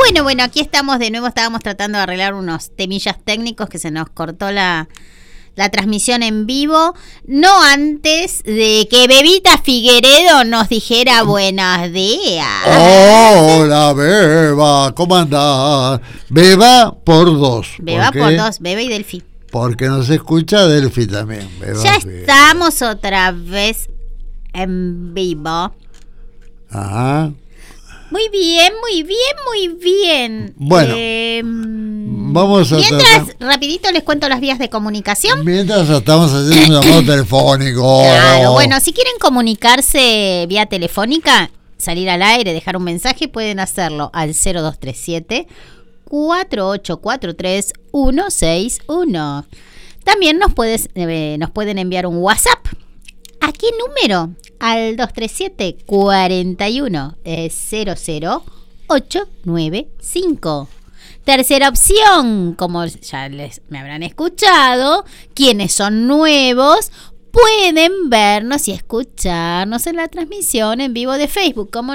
Bueno, aquí estamos de nuevo. Estábamos tratando de arreglar unos temillas técnicos que se nos cortó la transmisión en vivo. No antes de que Bebita Figueredo nos dijera buenos días. Hola, Beba, ¿cómo andás? Beba por dos. Beba por dos, Beba y Delfi. Porque nos escucha Delfi también. Beba, ya estamos otra vez en vivo. Ajá. Muy bien, muy bien, muy bien. Bueno, vamos a mientras, rapidito les cuento las vías de comunicación. Mientras estamos haciendo un llamado telefónico. Claro, bueno, si quieren comunicarse vía telefónica, salir al aire, dejar un mensaje, pueden hacerlo al 0237 4843 161. También nos pueden enviar un WhatsApp. ¿A qué número? Al 237 41 00895. Tercera opción, como ya me habrán escuchado, quienes son nuevos pueden vernos y escucharnos en la transmisión en vivo de Facebook. Como